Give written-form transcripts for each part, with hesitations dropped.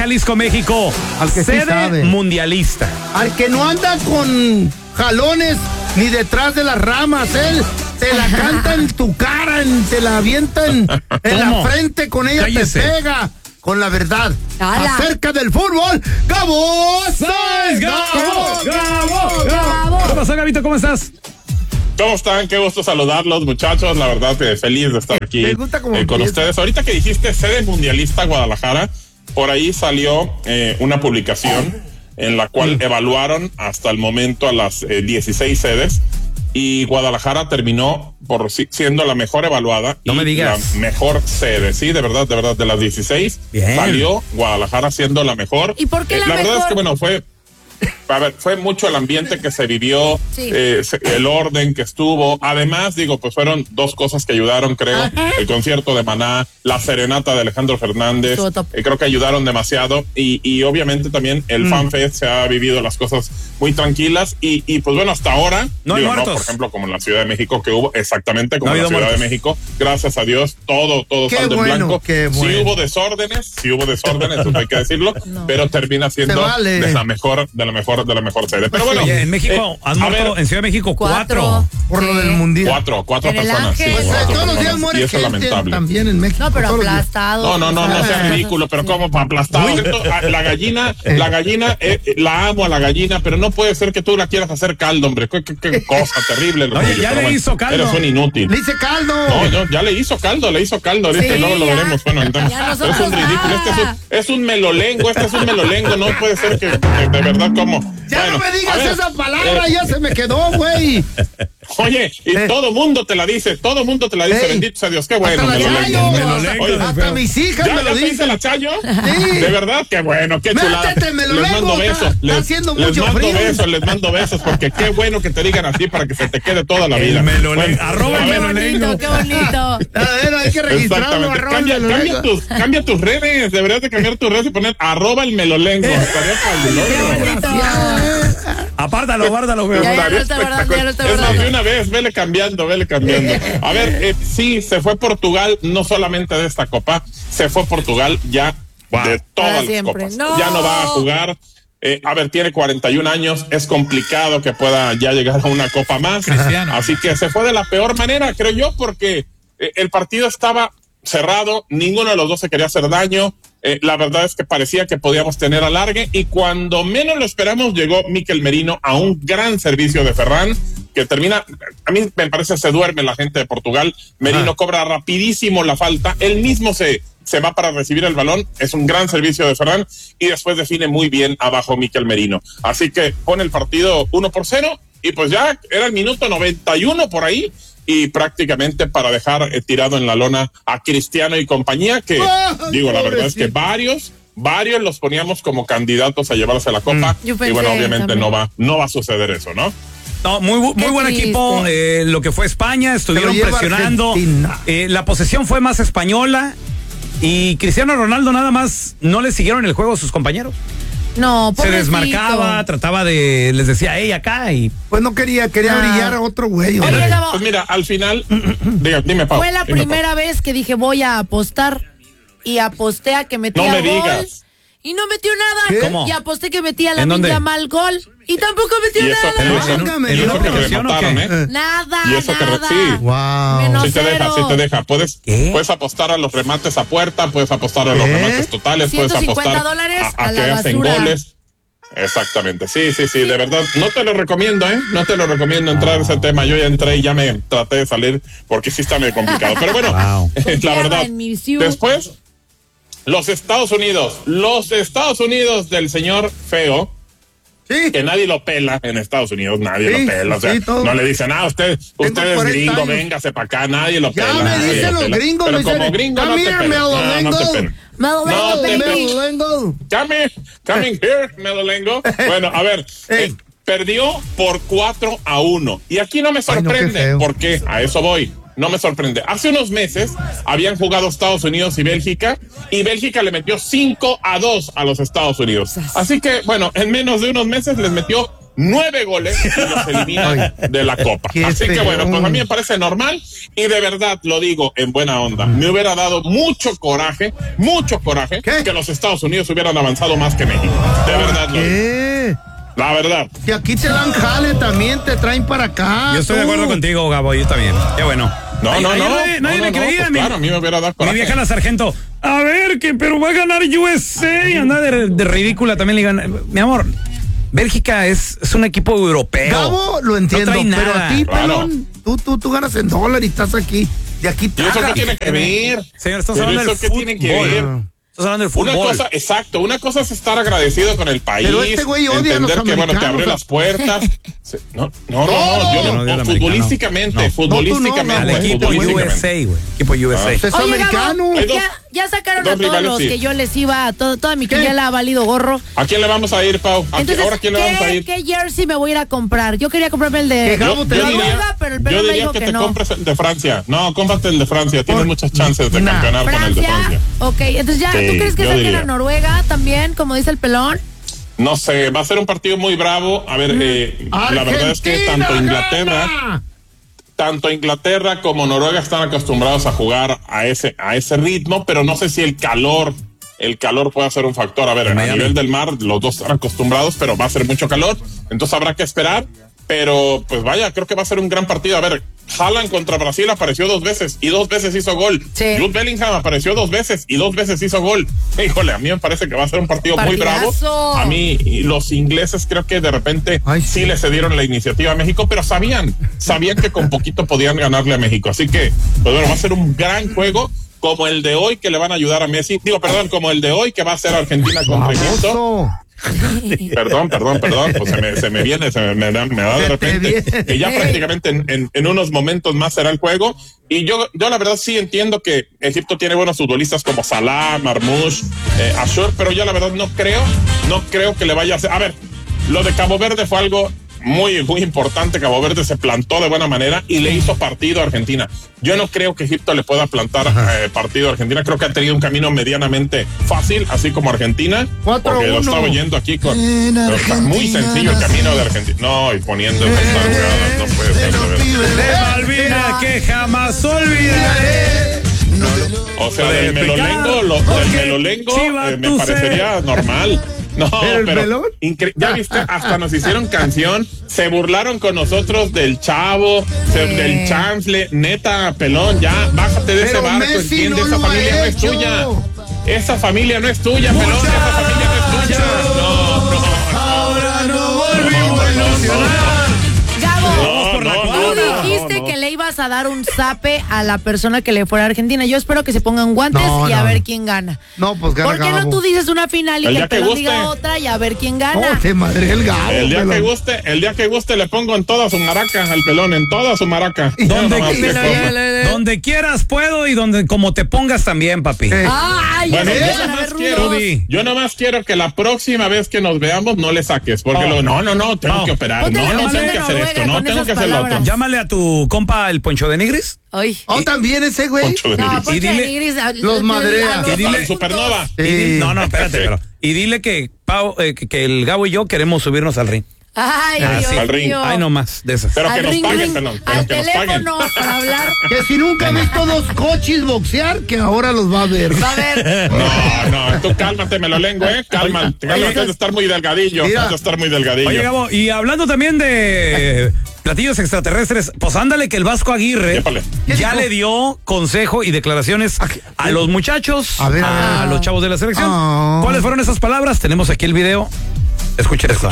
Jalisco, México. Al que sí sede sabe. mundialista. Al que no anda con jalones ni detrás de las ramas, él te la canta en tu cara, te la avienta en la frente, con ella Cállese. te pega. Con la verdad. ¡Hala! Acerca del fútbol. ¡Gabo! ¡Sabes! ¡Gabo! ¿Qué pasó, Gabito? ¿Cómo estás? ¿Cómo están? Qué gusto saludarlos, muchachos. La verdad, feliz de estar aquí Me gusta cómo con empieza. ustedes. Ahorita que dijiste sede mundialista Guadalajara, por ahí salió una publicación en la cual evaluaron hasta el momento a las 16 sedes y Guadalajara terminó por siendo la mejor evaluada. No y me digas. la mejor sede, sí, de verdad, de las 16 Bien. salió Guadalajara siendo la mejor. ¿Y por qué la verdad mejor? es que, bueno, fue mucho el ambiente que se vivió, Sí. el orden que estuvo. Además, pues fueron dos cosas que ayudaron, creo. Ajá. El concierto de Maná, la serenata de Alejandro Fernández, Estuvo top. creo que ayudaron demasiado. Y obviamente también el FanFest se ha vivido las cosas muy tranquilas. Y pues bueno, hasta ahora, No hay muertos. por ejemplo, como en la Ciudad de México que hubo, exactamente como No ha en la habido Ciudad de muertos. México, gracias a Dios, todo Qué saldo en bueno, blanco. qué bueno. Sí hubo desórdenes, eso hay que decirlo, No. pero termina siendo Se vale. de la mejor sede. Pero bueno, Oye, en México, han a muerto, ver, en Ciudad de México, 4. 4. Por lo del mundial. cuatro En el personas. Ángel. Sí, Pues, cuatro Todos los días personas, muere y eso es gente lamentable. también en México. No, pero todos los días. aplastado. No sea ridículo, pero como para aplastado. La gallina, la amo a la gallina, pero no puede ser que tú la quieras hacer caldo, hombre. Qué cosa terrible. Oye, Rogelio, ya pero le bueno, hizo caldo. Eres un inútil. Le hice caldo. No, ya le hizo caldo. Ahorita Sí, luego lo ya. veremos. Bueno, entonces, Ya es nosotros un ridículo. nada. Es un melolengo. No puede ser que de verdad como. Ya Bueno, no me a digas ver, esa palabra, ya se me quedó, güey. Oye, y todo mundo te la dice, Ey. bendito sea Dios, qué bueno. Hasta la melolengo. Chayo, Oye, hasta mis hijas ¿Ya me lo te dice dicen. la Chayo? Sí. De verdad, qué bueno, qué chulada. Métete, melolengo, Les mando besos. está haciendo mucho frío. Les mando besos, porque qué bueno que te digan así para que se te quede toda la vida. El melolengo. Bueno, Arroba a el ver, melolengo. Qué bonito. A ver, hay que registrarlo. Exactamente. Cambia tus redes. Deberías de cambiar tus redes y poner arroba el melolengo. Estaría fabuloso. Apártalo, güey. Ya, Estaría lo está guardando, ya lo está espectacular. Es más, guardando. de una vez, vele cambiando. A ver, sí, se fue Portugal, no solamente de esta copa, se fue Portugal ya de todas las siempre. copas. No. Ya no va a jugar. A ver, tiene 41 años, es complicado que pueda ya llegar a una copa más. Cristiano. Así que se fue de la peor manera, creo yo, porque el partido estaba cerrado, ninguno de los dos se quería hacer daño. La verdad es que parecía que podíamos tener alargue y cuando menos lo esperamos llegó Mikel Merino a un gran servicio de Ferran que termina, a mí me parece se duerme la gente de Portugal. Merino cobra rapidísimo la falta, él mismo se va para recibir el balón, es un gran servicio de Ferran y después define muy bien abajo Mikel Merino. Así que pone el partido 1-0 y pues ya era el minuto 91 por ahí. Y prácticamente para dejar tirado en la lona a Cristiano y compañía, que la verdad es que varios los poníamos como candidatos a llevarse la copa. Yo pensé Y bueno, obviamente también. no va a suceder eso, ¿no? No, muy buen triste. equipo. Lo que fue España, estuvieron Se lo lleva presionando. Argentina. La posesión fue más española. Y Cristiano Ronaldo nada más no le siguieron el juego a sus compañeros. No, Se pobrecito. desmarcaba, trataba les decía, hey, acá. Y Pues no quería brillar a otro güey. Oye, hombre. Gabo, Pues mira, al final, dime, Pau. fue la dime, Pau. primera vez que dije voy a apostar y aposté a que metía No me gol digas. y no metió nada. ¿Qué? ¿Cómo? Y aposté que metía la ¿En dónde? niña mal gol y tampoco metió Y eso que nada. Sácame, y eso no. que ¿Ocasión o remataron, qué? Nada, Y eso que nada. sí. Wow. Menos Sí te deja. cero. Puedes apostar a los remates a puerta, puedes apostar a los remates totales, puedes apostar $150 a a que la hacen basura. goles. Exactamente, sí, de verdad, no te lo recomiendo, no te lo recomiendo entrar a ese tema, yo ya entré y ya me traté de salir porque sí está medio complicado, pero bueno, Wow. la Confiaba verdad, en mi Siu. después, los Estados Unidos del señor feo, Sí. que nadie lo pela en Estados Unidos, nadie Sí, lo pela, o sea, sí, todo. no le dicen, usted es 40 gringo, años. véngase para acá, nadie lo Ya pela. me nadie dicen lo los pela. gringos, pero me como dicen, gringo no come te here, pela, no te melolengo. pela. Melolengo, No te baby. Melolengo. Coming here, Melolengo. Bueno, a ver, Ey. perdió por 4-1. Y aquí no me Ay, no, qué sorprende, feo. porque a eso voy. No me sorprende. Hace unos meses habían jugado Estados Unidos y Bélgica le metió 5-2 a los Estados Unidos. Así que, bueno, en menos de unos meses les metió 9 goles y los elimina de la Copa. Así que bueno, pues a mí me parece normal y de verdad lo digo en buena onda. Me hubiera dado mucho coraje que los Estados Unidos hubieran avanzado más que México. De verdad lo digo. La verdad. Si aquí te dan jale también, te traen para acá. Yo estoy de acuerdo contigo, Gabo, yo también. Qué bueno. Nadie le creía. Pues claro, a mí me hubiera dado coraje. Mi vieja la sargento, a ver, pero va a ganar USA. Y anda de ridícula también. Le digan, mi amor, Bélgica es un equipo europeo. Gabo, lo entiendo, no pero a ti, claro. pelón, tú ganas en dólar y estás aquí. De aquí ¿Y eso qué tiene que ver? Señor, estamos hablando del fútbol. Tiene que ver? Estás hablando del fútbol. Una cosa es estar agradecido con el país, pero este güey odia entender a los que americanos, te abrió las puertas. No, futbolísticamente. Al equipo USA, güey. Equipo USA. Es Oye, americano. Gabo, ya sacaron a todos rivales, los sí. que yo les iba, toda mi quiniela ha valido gorro. ¿A quién le vamos a ir, Pau? Entonces, ¿Ahora quién le vamos a ir? ¿qué jersey me voy a ir a comprar? Yo quería comprarme el de Noruega, pero el pelón me dijo que te no. compres el de Francia. No, cómprate el de Francia. Tienes muchas chances de campeonar con el de Francia. Ok, entonces ya, Sí, ¿tú crees que yo saquen diría. a Noruega también, como dice el pelón? No sé, va a ser un partido muy bravo. A ver, la verdad es que tanto Inglaterra como Noruega están acostumbrados a jugar a ese ritmo, pero no sé si el calor puede ser un factor. A ver, a nivel del mar, los dos están acostumbrados, pero va a ser mucho calor, entonces habrá que esperar. Pero, pues vaya, creo que va a ser un gran partido. A ver, Haaland contra Brasil apareció 2 veces y 2 veces hizo gol. Sí. Jude Bellingham apareció 2 veces y 2 veces hizo gol. Híjole, a mí me parece que va a ser un partido muy bravo. A mí, los ingleses creo que de repente sí le cedieron la iniciativa a México, pero sabían que con poquito podían ganarle a México. Así que, pues bueno, va a ser un gran juego, como el de hoy que le van a ayudar a Messi. Como el de hoy que va a ser Argentina contra Egipto. Perdón, pues se me da de repente que ya prácticamente en unos momentos más será el juego. Y yo la verdad sí entiendo que Egipto tiene buenos futbolistas como Salah, Marmoush, Ashur, pero yo la verdad no creo que le vaya a hacer. A ver, lo de Cabo Verde fue algo muy, muy importante. Cabo Verde se plantó de buena manera y le hizo partido a Argentina. Yo no creo que Egipto le pueda plantar partido a Argentina. Creo que ha tenido un camino medianamente fácil, así como Argentina. 4-1. Porque lo estaba oyendo aquí está muy sencillo el camino de Argentina. No, y poniendo estas jugadas, no puede ser de verdad. Malvinas que jamás olvidaré. O sea, del Melolengo me parecería normal. No, pero ya viste, hasta nos hicieron canción, se burlaron con nosotros del Chavo, del Chanfle, neta, pelón, ya, bájate de ese barco, entiende, esa familia no es tuya. Esa familia no es tuya, pelón, esa familia no es tuya. No. Ahora no volvimos a ilusionar. Tú dijiste que le ibas a dar un zape a la persona que le fuera a Argentina. Yo espero que se pongan guantes y a ver quién gana. No, pues gana. ¿Por qué no tú dices una final y que el pelón diga otra y a ver quién gana? No, te madre el Gabo. El día que guste le pongo en toda su maraca al pelón, en toda su maraca. Donde quieras puedo y como te pongas también, papi. Ay, bueno, yo nomás quiero que la próxima vez que nos veamos no le saques, porque tengo que operar, no tengo que hacer esto, no tengo que hacer lo otro. Llámale a tu compa el Poncho de Nigris. También ese güey. Y dile, los madreas. Y dile Supernova. No, espérate, y dile que que el Gabo y yo queremos subirnos al ring. Ay, al ring. Ay, no más de esas. Pero que nos paguen, pelón. Al teléfono para hablar. Que si nunca ha visto 2 coches boxear, que ahora los va a ver. No, tú cálmate, Melolengo, cálmate, has de estar muy delgadillo. Oye, Gabo, y hablando también de platillos extraterrestres, pues ándale que el Vasco Aguirre ya le dio consejo y declaraciones a los muchachos, a los chavos de la selección. ¿Cuáles fueron esas palabras? Tenemos aquí el video. Escuchen esto.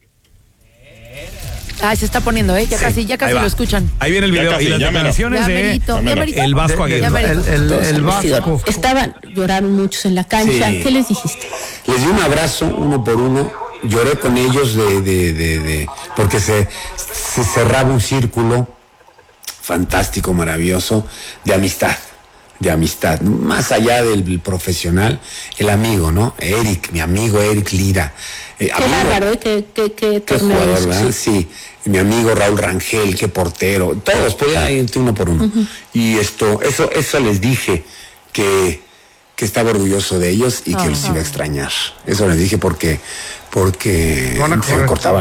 Se está poniendo, ya casi lo escuchan. Ahí viene el video y las declaraciones de el Vasco Aguirre. El Vasco. Lloraron muchos en la cancha. Sí. ¿Qué les dijiste? Les di un abrazo uno por uno. Lloré con ellos porque se cerraba un círculo fantástico, maravilloso de amistad, más allá del profesional, el amigo, ¿no? Mi amigo Eric Lira. Qué bárbaro, qué jugador, ¿verdad? Sí, mi amigo Raúl Rangel, qué portero, todos podían ir uno por uno. Y eso les dije que que estaba orgulloso de ellos y que los iba a extrañar. Eso les dije porque se me cortaba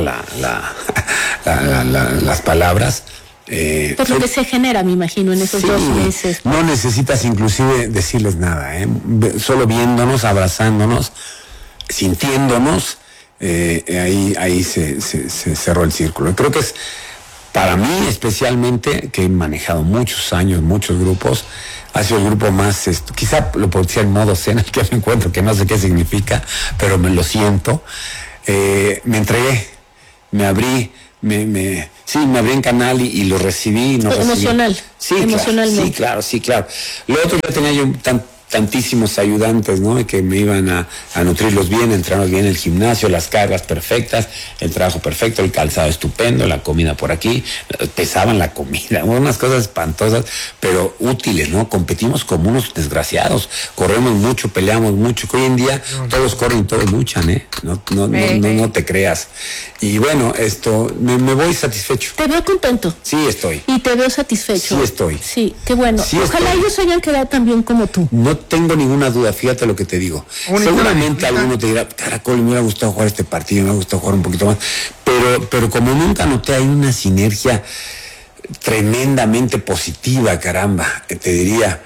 las palabras. Por lo que se genera, me imagino, en esos 2 meses. No necesitas inclusive decirles nada, solo viéndonos, abrazándonos, sintiéndonos, ahí se cerró el círculo. Creo que es, para mí especialmente, que he manejado muchos años, muchos grupos, ha sido el grupo más, quizá lo puedo decir en modo cena, que me encuentro, que no sé qué significa, pero me lo siento. Me entregué, me abrí, me abrí en canal y lo recibí. Emocional. Sí, emocionalmente. Sí, claro. Lo otro, ya tenía yo tantísimos ayudantes, ¿no? Que me iban a nutrirlos bien, entrenarlos bien, el gimnasio, las cargas perfectas, el trabajo perfecto, el calzado estupendo, la comida por aquí, pesaban la comida, unas cosas espantosas, pero útiles, ¿no? Competimos como unos desgraciados, corremos mucho, peleamos mucho, que hoy en día todos corren, todos luchan, no te creas. Y bueno, me voy satisfecho. Te veo contento. Sí, estoy. Y te veo satisfecho. Sí, estoy. Sí, qué bueno. Sí, ojalá ellos hayan quedado tan bien como tú. No tengo ninguna duda, fíjate lo que te digo. Seguramente alguno te dirá, Caracol, me hubiera gustado jugar este partido, me hubiera gustado jugar un poquito más, pero como nunca noté, hay una sinergia tremendamente positiva, caramba, te diría,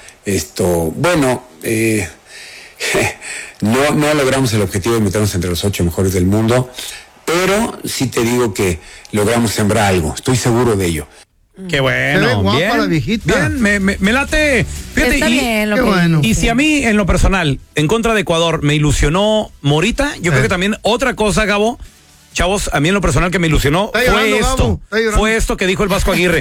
no logramos el objetivo de meternos entre los 8 mejores del mundo, pero sí te digo que logramos sembrar algo, estoy seguro de ello. Qué bueno, se ve guapa bien, la viejita. Bien, me late. Fíjate, Está bien, lo qué que bueno. Y si a mí, en lo personal, en contra de Ecuador, me ilusionó Morita, yo creo que también otra cosa, Gabo, chavos, a mí en lo personal que me ilusionó fue esto que dijo el Vasco Aguirre.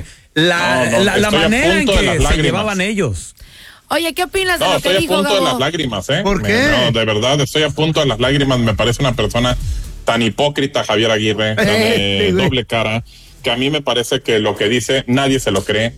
La manera en que se llevaban ellos. Oye, ¿qué opinas de lo que estoy a dijo punto Gabo? de las lágrimas, ¿Por qué? No, de verdad, estoy a punto de las lágrimas. Me parece una persona tan hipócrita, Javier Aguirre, tan doble cara, que a mí me parece que lo que dice nadie se lo cree.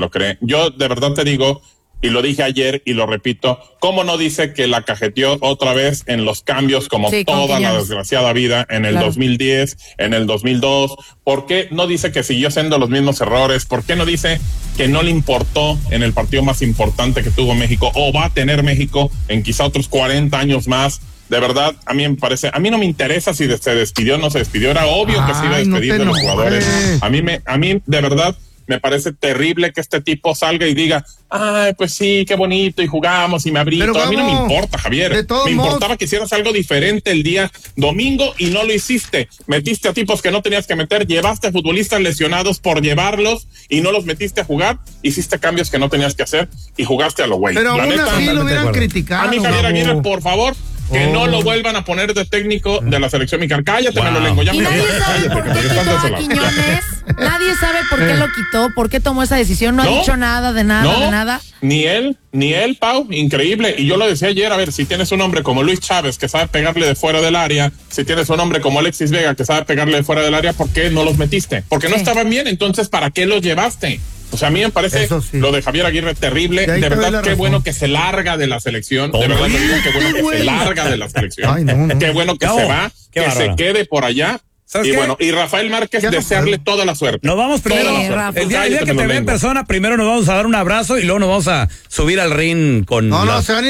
Yo de verdad te digo, y lo dije ayer y lo repito, ¿cómo no dice que la cajeteó otra vez en los cambios como toda la desgraciada vida en el 2010, en el 2002? ¿Por qué no dice que siguió haciendo los mismos errores? ¿Por qué no dice que no le importó en el partido más importante que tuvo México o va a tener México en quizá otros 40 años más? De verdad, a mí me parece, a mí no me interesa si se despidió o no se despidió, era obvio que se iba a despedir de los jugadores. A mí de verdad me parece terrible que este tipo salga y diga, ay, pues sí, qué bonito, y jugamos y me abrí. Pero, a mí no me importa, Javier. Me importaba que hicieras algo diferente el día domingo y no lo hiciste. Metiste a tipos que no tenías que meter, llevaste a futbolistas lesionados por llevarlos y no los metiste a jugar, hiciste cambios que no tenías que hacer y jugaste a lo güey. Pero aún así lo hubieran criticado. A mí, Javier Aguirre, por favor, que no lo vuelvan a poner de técnico de la selección mexicana. Cállate, me lo lengo. Ya y nadie sabe por qué quitó a Quiñones. Nadie sabe por qué lo quitó, por qué tomó esa decisión. No ha dicho nada de nada. Ni él, Pau, increíble. Y yo lo decía ayer, a ver, si tienes un hombre como Luis Chávez que sabe pegarle de fuera del área, si tienes un hombre como Alexis Vega que sabe pegarle de fuera del área, ¿por qué no los metiste? Porque no estaban bien, entonces ¿para qué los llevaste? O sea, a mí me parece lo de Javier Aguirre terrible. De verdad, qué bueno que se larga de la selección. De verdad, te digo, qué bueno que se larga de la selección. Qué bueno que se va, que se quede por allá. Y bueno, y Rafael Márquez, desearle toda la suerte. Nos vamos primero. El día que te vea en persona, primero nos vamos a dar un abrazo y luego nos vamos a subir al ring con. Se van a ir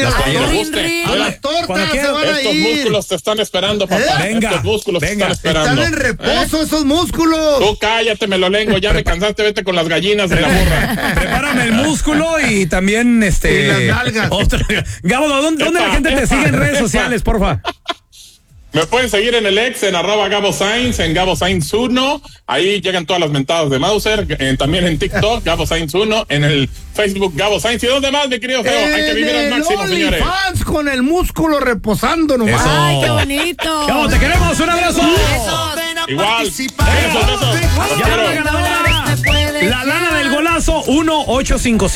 a las tortas. Estos músculos te están esperando, papá. Venga, estos músculos te están esperando. Están en reposo esos músculos. Tú cállate, me lo lengo. Ya me cansaste, vete con las gallinas de la burra. Prepárame el músculo y también y las nalgas. Gabo, ¿dónde la gente te sigue en redes sociales, porfa? Me pueden seguir en el ex, en @Gabo Sainz, en Gabo Sainz 1. Ahí llegan todas las mentadas de Mauser. También en TikTok, Gabo Sainz 1. En el Facebook, Gabo Sainz. ¿Y dónde más, mi querido Geo? Hay que vivir al máximo, señores. Fans con el músculo reposando nomás. Eso. Ay, qué bonito. Gabo, te queremos. Un abrazo. Igual. Besos. La lana del golazo, 1-855.